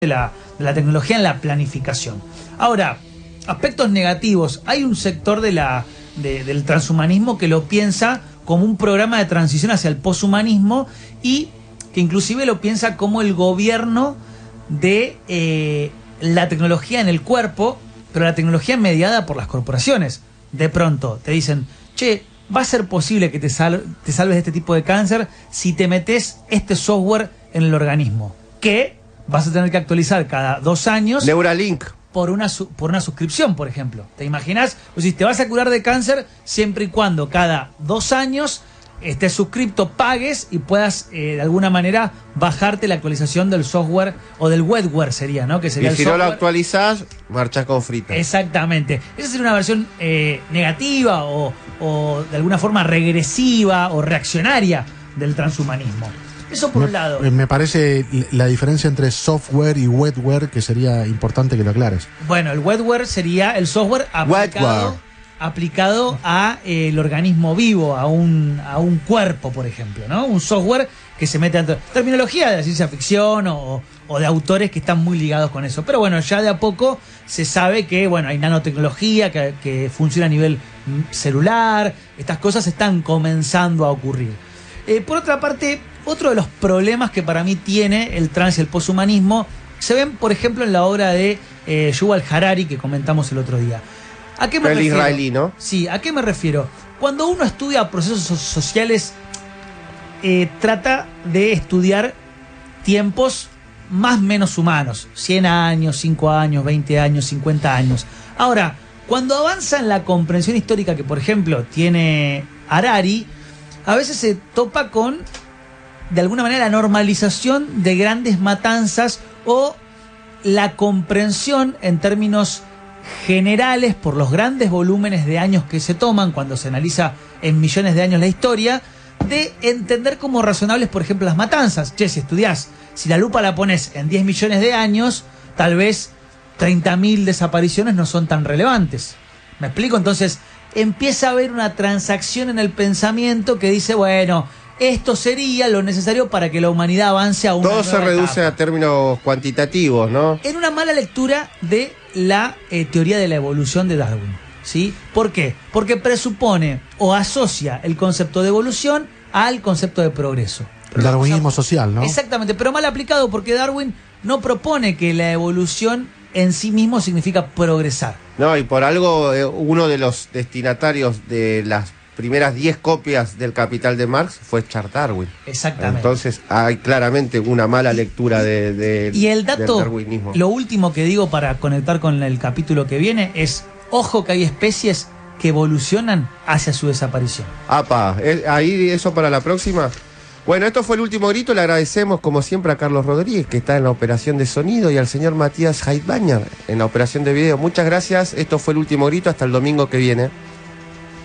de la tecnología en la planificación. Ahora, aspectos negativos. Hay un sector del transhumanismo que lo piensa como un programa de transición hacia el poshumanismo y que inclusive lo piensa como el gobierno de la tecnología en el cuerpo, pero la tecnología mediada por las corporaciones. De pronto te dicen, che, va a ser posible que te salves de este tipo de cáncer si te metes este software en el organismo, que vas a tener que actualizar cada 2 años. Neuralink. Por una suscripción, por ejemplo. ¿Te imaginas? O sea, te vas a curar de cáncer siempre y cuando cada 2 años estés suscripto, pagues y puedas de alguna manera bajarte la actualización del software o del wetware sería, ¿no? Que sería y si no lo actualizás, marchás con frita. Exactamente. Esa sería una versión negativa o de alguna forma regresiva o reaccionaria del transhumanismo. Eso por un lado. Me parece la diferencia entre software y wetware que sería importante que lo aclares. Bueno, el wetware sería el software aplicado a el organismo vivo, a un cuerpo, por ejemplo, ¿no? Un software que se mete dentro. Terminología de la ciencia ficción o de autores que están muy ligados con eso. Pero bueno, ya de a poco se sabe que bueno, hay nanotecnología que funciona a nivel celular. Estas cosas están comenzando a ocurrir. Por otra parte, otro de los problemas que para mí tiene el trans y el poshumanismo se ven, por ejemplo, en la obra de Yuval Harari que comentamos el otro día. ¿A qué me refiero? El israelí, ¿no? Sí, ¿a qué me refiero? Cuando uno estudia procesos sociales, trata de estudiar tiempos más o menos humanos. 100 años, 5 años, 20 años, 50 años. Ahora, cuando avanza en la comprensión histórica que, por ejemplo, tiene Harari, a veces se topa con, de alguna manera, la normalización de grandes matanzas o la comprensión en términos generales por los grandes volúmenes de años que se toman cuando se analiza en millones de años la historia, de entender como razonables, por ejemplo, las matanzas. Che, si estudiás, si la lupa la pones en 10 millones de años, tal vez 30.000 desapariciones no son tan relevantes. ¿Me explico? Entonces empieza a haber una transacción en el pensamiento que dice, bueno, esto sería lo necesario para que la humanidad avance a una Todo se reduce etapa. a términos cuantitativos, ¿no? En una mala lectura de la teoría de la evolución de Darwin, ¿sí? ¿Por qué? Porque presupone o asocia el concepto de evolución al concepto de progreso. El darwinismo social, ¿no? Exactamente, pero mal aplicado porque Darwin no propone que la evolución en sí mismo significa progresar. No, y por algo uno de los destinatarios de las primeras 10 copias del Capital de Marx fue Charles Darwin. Exactamente. Entonces hay claramente una mala lectura y el dato, del darwinismo. Lo último que digo para conectar con el capítulo que viene es, ojo que hay especies que evolucionan hacia su desaparición. Apa, ahí eso para la próxima. Bueno, esto fue El Último Grito. Le agradecemos como siempre a Carlos Rodríguez, que está en la operación de sonido, y al señor Matías Heidbañar en la operación de video. Muchas gracias. Esto fue El Último Grito. Hasta el domingo que viene.